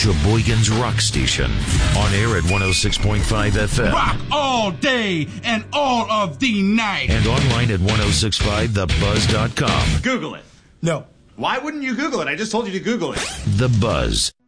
Sheboygan's rock station. On air at 106.5 FM. Rock all day and all of the night. And online at 1065thebuzz.com. Google it. No. Why wouldn't you Google it? I just told you to Google it. The Buzz.